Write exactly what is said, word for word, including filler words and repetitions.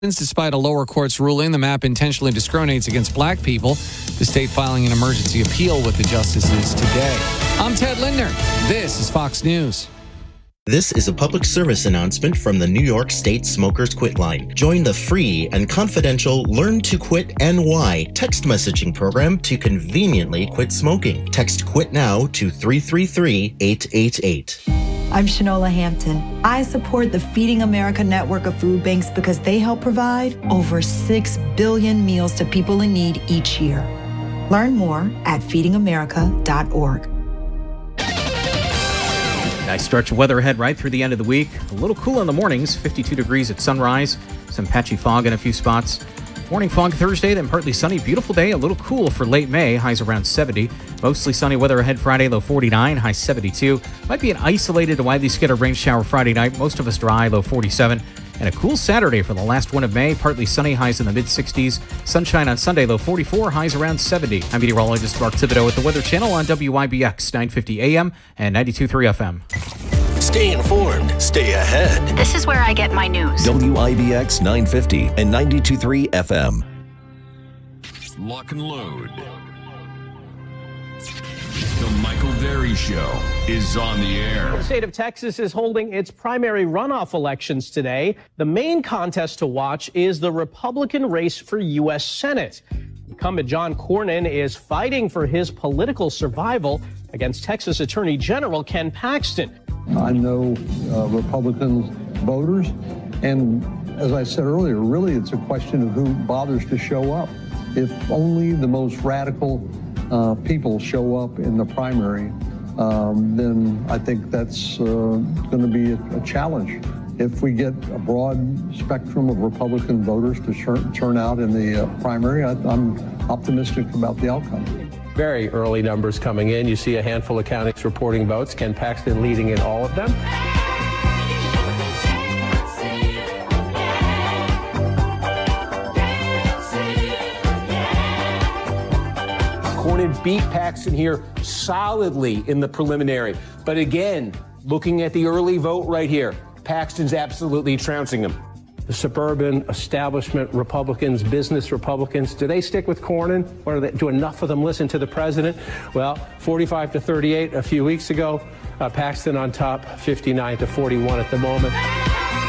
Despite a lower court's ruling, the map intentionally discriminates against black people. The state filing an emergency appeal with the justices today. I'm Ted Lindner. This is Fox News. This is a public service announcement from the New York State Smokers Quit Line. Join the free and confidential Learn to Quit N Y text messaging program to conveniently quit smoking. Text QUIT NOW to three three three, eight eight eight. I'm Shanola Hampton. I support the Feeding America network of food banks because they help provide over six billion meals to people in need each year. Learn more at feeding america dot org. Nice stretch of weather ahead right through the end of the week. A little cool in the mornings, fifty-two degrees at sunrise, some patchy fog in a few spots. Morning fog Thursday, then partly sunny. Beautiful day, a little cool for late May, highs around seventy. Mostly sunny weather ahead Friday, low forty-nine, high seventy-two. Might be an isolated to widely scattered rain shower Friday night, most of us dry, low forty-seven. And a cool Saturday for the last one of May, partly sunny, highs in the mid-sixties. Sunshine on Sunday, low forty-four, highs around seventy. I'm meteorologist Mark Thibodeau at the Weather Channel on W I B X, nine fifty A M and ninety-two point three F M. Stay informed, stay ahead. This is where I get my news. W I B X nine fifty and ninety-two point three F M. Lock and load. The Michael Berry Show is on the air. The state of Texas is holding its primary runoff elections today. The main contest to watch is the Republican race for U S Senate. Incumbent John Cornyn is fighting for his political survival against Texas Attorney General Ken Paxton. I know uh, Republican voters, and as I said earlier, really it's a question of who bothers to show up. If only the most radical uh, people show up in the primary, um, then I think that's uh, going to be a, a challenge. If we get a broad spectrum of Republican voters to sh- turn out in the uh, primary, I, I'm optimistic about the outcome. Very early numbers coming in. You see a handful of counties reporting votes. Ken Paxton leading in all of them. Cornyn beat Paxton here solidly in the preliminary. But again, looking at the early vote right here, Paxton's absolutely trouncing him. The suburban establishment Republicans, business Republicans, do they stick with Cornyn? Or do, they, do enough of them listen to the president? Well, forty-five to thirty-eight a few weeks ago, uh, Paxton on top, fifty-nine to forty-one at the moment.